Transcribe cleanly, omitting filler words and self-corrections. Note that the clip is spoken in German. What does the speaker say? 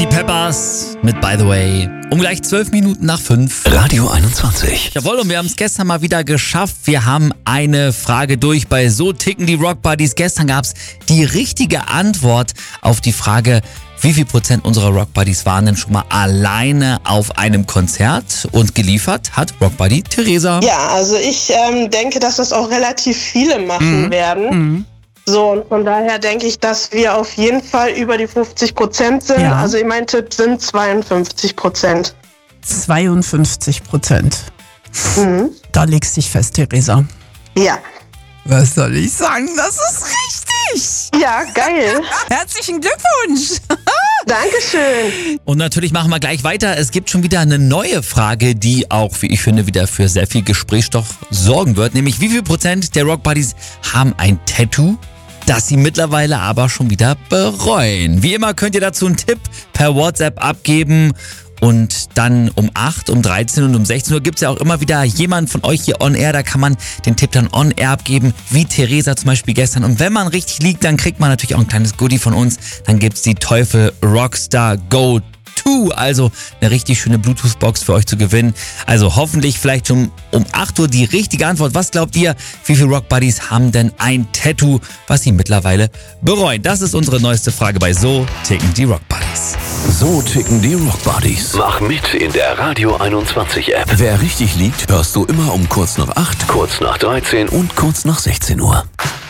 Die Peppers mit By the Way. Um gleich 12 Minuten nach 5. Radio 21. Jawohl, und wir haben es gestern mal wieder geschafft. Wir haben eine Frage durch bei So ticken die Rock Buddies. Gestern gab es die richtige Antwort auf die Frage, wie viel Prozent unserer Rock Buddies waren denn schon mal alleine auf einem Konzert, und geliefert hat Rock Buddy Theresa. Ja, also ich denke, dass das auch relativ viele machen werden. So, und von daher denke ich, dass wir auf jeden Fall über die 50% sind. Ja. Also mein Tipp sind 52%. 52%. Da legst dich fest, Theresa. Ja. Was soll ich sagen? Das ist richtig. Ja, geil. Herzlichen Glückwunsch. Dankeschön. Und natürlich machen wir gleich weiter. Es gibt schon wieder eine neue Frage, die auch, wie ich finde, wieder für sehr viel Gesprächsstoff sorgen wird. Nämlich, wie viel Prozent der Rock Buddies haben ein Tattoo, das sie mittlerweile aber schon wieder bereuen? Wie immer könnt ihr dazu einen Tipp per WhatsApp abgeben. Und dann um 8, um 13 und um 16 Uhr gibt es ja auch immer wieder jemanden von euch hier on air. Da kann man den Tipp dann on air abgeben, wie Theresa zum Beispiel gestern. Und wenn man richtig liegt, dann kriegt man natürlich auch ein kleines Goodie von uns. Dann gibt's die Teufel Rockstar Go 2, also eine richtig schöne Bluetooth-Box für euch zu gewinnen. Also hoffentlich vielleicht schon um 8 Uhr die richtige Antwort. Was glaubt ihr, wie viele Rock Buddies haben denn ein Tattoo, was sie mittlerweile bereuen? Das ist unsere neueste Frage bei So ticken die Rock Buddies. So ticken die Rock Buddies. Mach mit in der Radio 21 App. Wer richtig liegt, hörst du immer um kurz nach 8, Kurz nach 13 und kurz nach 16 Uhr.